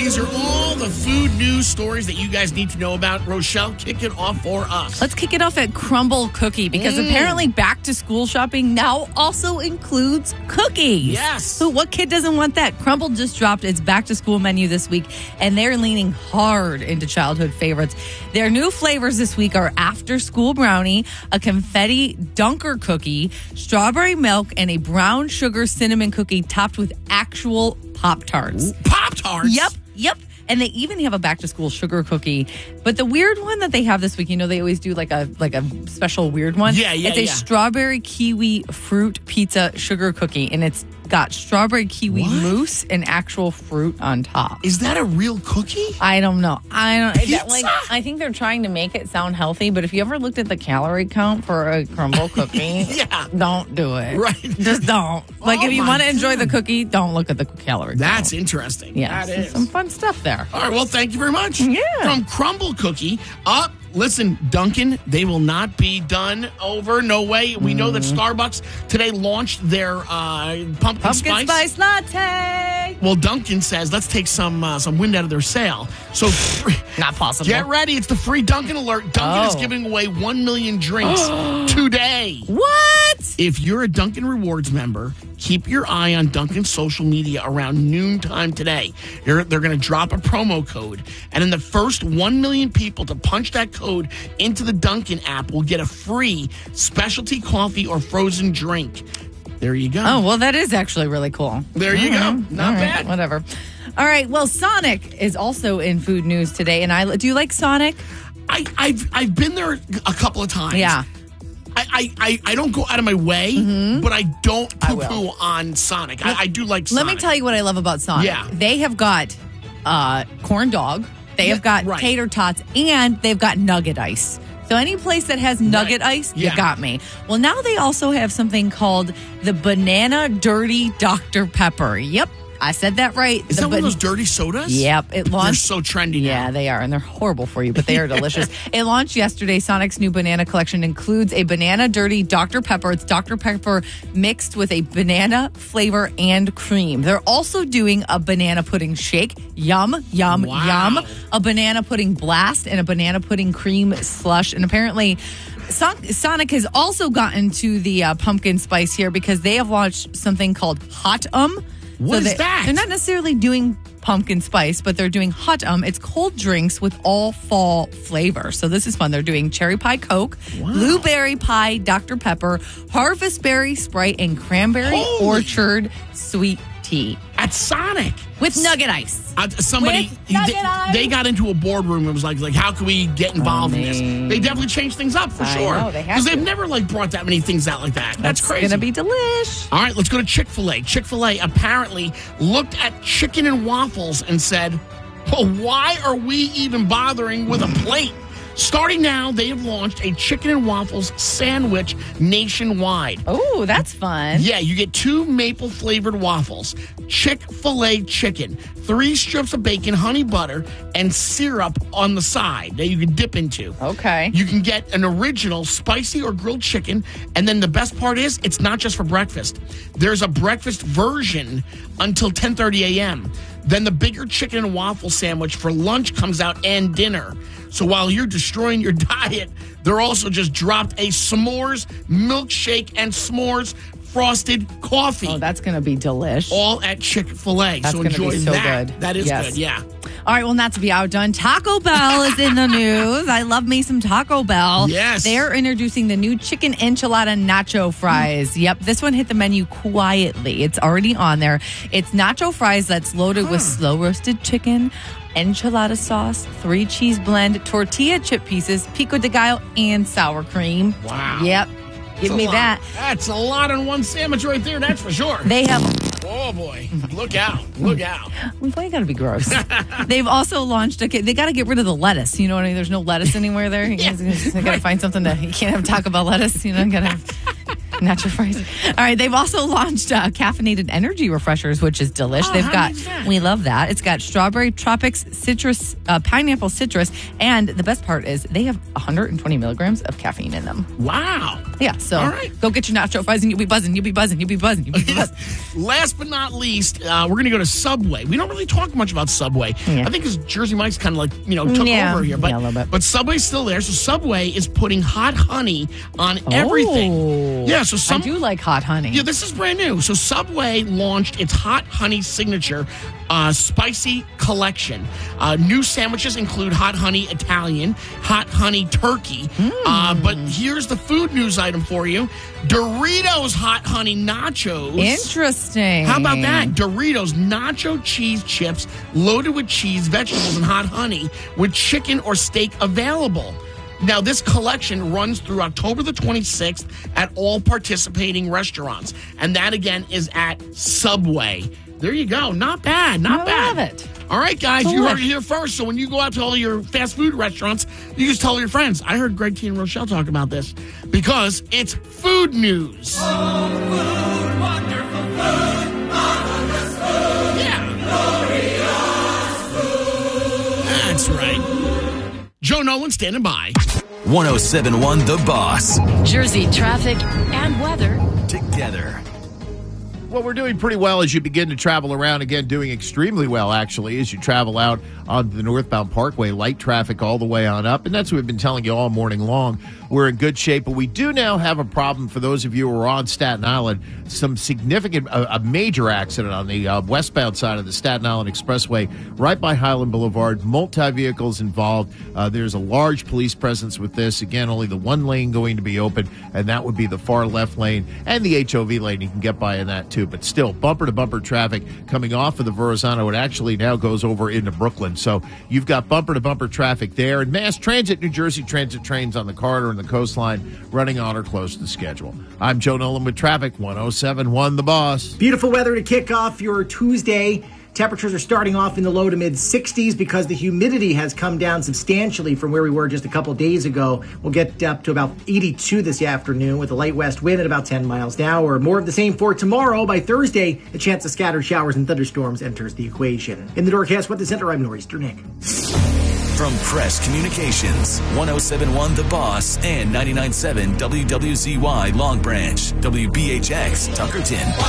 These are all the food news stories that you guys need to know about. Rochelle, kick it off for us. Let's kick it off at Crumble Cookie because apparently back to school shopping now also includes cookies. Yes. So what kid doesn't want that? Crumble just dropped its back to school menu this week and they're leaning hard into childhood favorites. Their new flavors this week are after school brownie, a confetti dunker cookie, strawberry milk, and a brown sugar cinnamon cookie topped with actual Pop-Tarts. Pop-Tarts? Yep. And they even have a back-to-school sugar cookie. But the weird one that they have this week, they always do like a special weird one. Yeah. It's a strawberry kiwi fruit pizza sugar cookie, and it's got strawberry kiwi mousse and actual fruit on top. Is that a real cookie? I don't know. Pizza? I think they're trying to make it sound healthy, but if you ever looked at the calorie count for a crumble cookie, don't do it. Right. Just don't. If you want to enjoy the cookie, don't look at the calorie count. That's interesting. Yeah, that is. Some fun stuff there. All right, well, thank you very much. Yeah. From Crumble Cookie up. Listen, Dunkin', they will not be done over. No way. We know that Starbucks today launched their pumpkin spice latte. Well, Dunkin' says, let's take some wind out of their sail. So, not possible. Get ready. It's the free Dunkin' alert. Dunkin' is giving away 1 million drinks today. What? If you're a Dunkin' Rewards member, keep your eye on Dunkin's social media around noontime today. They're going to drop a promo code. And then the first 1 million people to punch that code into the Dunkin' app will get a free specialty coffee or frozen drink. There you go. Oh, well, that is actually really cool. There you go. Not bad. Whatever. All right. Well, Sonic is also in food news today. And do you like Sonic? I've been there a couple of times. Yeah. I don't go out of my way, but I don't poo-poo on Sonic. I do like Sonic. Let me tell you what I love about Sonic. Yeah. They have got corn dog. They have got tater tots, and they've got nugget ice. So any place that has nugget ice, you got me. Well, now they also have something called the Banana Dirty Dr. Pepper. Yep. I said that right. Is that one of those dirty sodas? Yep. It launched. They're so trendy now. Yeah, they are. And they're horrible for you, but they are delicious. It launched yesterday. Sonic's new banana collection includes a Banana Dirty Dr. Pepper. It's Dr. Pepper mixed with a banana flavor and cream. They're also doing a banana pudding shake. Yum, yum, yum. A banana pudding blast and a banana pudding cream slush. And apparently Sonic has also gotten to the pumpkin spice here because they have launched something called Hot What is that? They're not necessarily doing pumpkin spice, but they're doing Hot It's cold drinks with all fall flavor. So this is fun. They're doing cherry pie Coke, blueberry pie Dr. Pepper, harvest berry Sprite, and cranberry orchard sweet tea. At Sonic. With nugget ice. They got into a boardroom and was like, how can we get involved in this? They definitely changed things up for sure. Because they've never brought that many things out like that. That's crazy. It's going to be delish. All right, let's go to Chick-fil-A. Chick-fil-A apparently looked at chicken and waffles and said, well, why are we even bothering with a plate? Starting now, they have launched a chicken and waffles sandwich nationwide. Oh, that's fun. Yeah, you get 2 maple-flavored waffles, Chick-fil-A chicken, 3 strips of bacon, honey butter, and syrup on the side that you can dip into. Okay. You can get an original spicy or grilled chicken, and then the best part is it's not just for breakfast. There's a breakfast version until 10:30 a.m. Then the bigger chicken and waffle sandwich for lunch comes out and dinner. So while you're destroying your diet, they're also just dropped a s'mores milkshake and s'mores frosted coffee. Oh, that's going to be delish. All at Chick-fil-A. That's So going to enjoy be so that. good. That is good, yeah. All right, well, not to be outdone, Taco Bell is in the news. I love me some Taco Bell. Yes. They're introducing the new chicken enchilada nacho fries. Yep, this one hit the menu quietly. It's already on there. It's nacho fries that's loaded with slow-roasted chicken, enchilada sauce, 3 cheese blend, tortilla chip pieces, pico de gallo, and sour cream. Wow. Yep. Give me that. That's a lot on one sandwich right there, that's for sure. They have... Oh, boy. Look out. Look out. Why you got to be gross? They've also launched they got to get rid of the lettuce. You know what I mean? There's no lettuce anywhere there. You got to find something you can't have Taco Bell lettuce. You got to have nacho fries. All right. They've also launched caffeinated energy refreshers, which is delish. We love that. It's got strawberry tropics, citrus, pineapple citrus. And the best part is they have 120 milligrams of caffeine in them. Wow. Yeah, so All right. go get your nacho fries and you'll be buzzing, you'll be buzzing, you'll be buzzing, you'll be buzzing. Last but not least, we're going to go to Subway. We don't really talk much about Subway. Yeah. I think because Jersey Mike's kind of like, took over here. Yeah, a little bit. But Subway's still there. So Subway is putting hot honey on everything. Oh. Yeah, so I do like hot honey. Yeah, this is brand new. So Subway launched its Hot Honey Signature Spicy Collection. New sandwiches include Hot Honey Italian, Hot Honey Turkey. But here's the food news item for you. Doritos Hot Honey Nachos. Interesting. How about that? Doritos nacho cheese chips loaded with cheese, vegetables, and hot honey with chicken or steak available. Now, this collection runs through October the 26th at all participating restaurants. And that, again, is at Subway. There you go. Not bad. Not bad. I love it. All right, guys, Delish. you heard it here first. So when you go out to all your fast food restaurants, you just tell your friends. I heard Greg T and Rochelle talk about this because it's food news. Oh, food, wonderful food, marvelous food. Yeah. Glorious food. That's right. Joe Nolan standing by. 107.1 The Boss. Jersey traffic and weather. Together. Well, we're doing pretty well as you begin to travel around. Again, doing extremely well, actually, as you travel out on the northbound Parkway. Light traffic all the way on up. And that's what we've been telling you all morning long. We're in good shape. But we do now have a problem for those of you who are on Staten Island. Some significant, a major accident on the westbound side of the Staten Island Expressway, right by Highland Boulevard. Multi-vehicles involved. There's a large police presence with this. Again, only the one lane going to be open, and that would be the far left lane and the HOV lane. You can get by in that, too. But still, bumper-to-bumper traffic coming off of the Verrazano. It actually now goes over into Brooklyn. So you've got bumper-to-bumper traffic there. And mass transit, New Jersey Transit trains on the corridor and the coastline running on or close to schedule. I'm Joe Nolan with traffic, 107.1 The Boss. Beautiful weather to kick off your Tuesday. Temperatures are starting off in the low to mid 60s because the humidity has come down substantially from where we were just a couple days ago. We'll get up to about 82 this afternoon with a light west wind at about 10 miles an hour. More of the same for tomorrow. By Thursday, a chance of scattered showers and thunderstorms enters the equation. In the Doorcast Weather Center, I'm Nor'easter Nick. From Crest Communications, 107.1 The Boss and 99.7 WWZY Long Branch, WBHX Tuckerton.